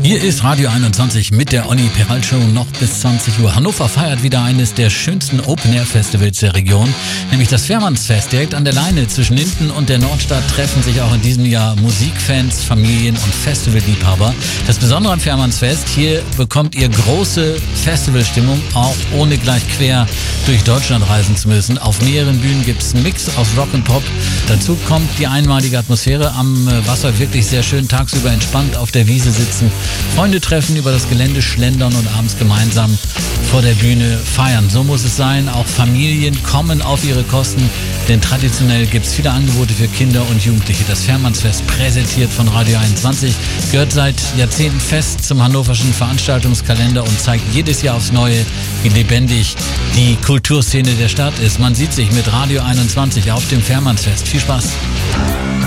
Hier ist Radio 21 mit der Olli Peralt Show noch bis 20 Uhr. Hannover feiert wieder eines der schönsten Open-Air-Festivals der Region, nämlich das Fährmannsfest. Direkt an der Leine zwischen Linden und der Nordstadt treffen sich auch in diesem Jahr Musikfans, Familien und Festivalliebhaber. Das Besondere am Fährmannsfest, hier bekommt ihr große Festivalstimmung, auch ohne gleich quer durch Deutschland reisen zu müssen. Auf mehreren Bühnen gibt es einen Mix aus Rock und Pop. Dazu kommt die einmalige Atmosphäre am Wasser, wirklich sehr schön, tagsüber entspannt auf der Wiese sitzen, Freunde treffen, über das Gelände schlendern und abends gemeinsam vor der Bühne feiern. So muss es sein. Auch Familien kommen auf ihre Kosten, denn traditionell gibt es viele Angebote für Kinder und Jugendliche. Das Fährmannsfest, präsentiert von Radio 21, gehört seit Jahrzehnten fest zum hannoverschen Veranstaltungskalender und zeigt jedes Jahr aufs Neue, wie lebendig die Kulturszene der Stadt ist. Man sieht sich mit Radio 21 auf dem Fährmannsfest. Viel Spaß!